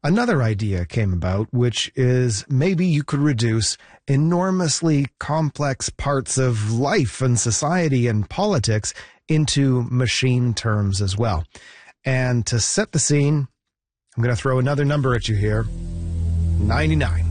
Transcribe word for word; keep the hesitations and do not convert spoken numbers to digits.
another idea came about, which is maybe you could reduce enormously complex parts of life and society and politics into machine terms as well. And to set the scene, I'm going to throw another number at you here, ninety-nine.